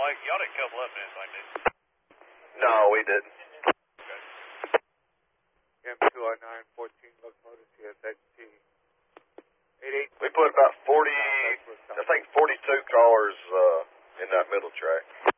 like y'all didn't couple up this like this. No, we didn't. M209 14 locomotive CSXT 88. We put about 40, I think 42 cars in that middle track.